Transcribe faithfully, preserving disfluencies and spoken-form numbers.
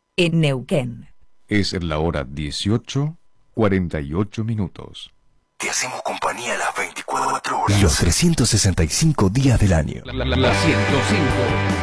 en Neuquén. Es la hora dieciocho, cuarenta y ocho minutos. Te hacemos compañía las veinticuatro horas. Los trescientos sesenta y cinco días del año. La, la, la ciento cinco.